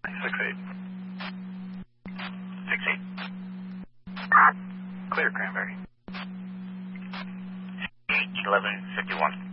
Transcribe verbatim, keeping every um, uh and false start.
Six eight. Six eight. Clear Cranberry. Eight eleven fifty one.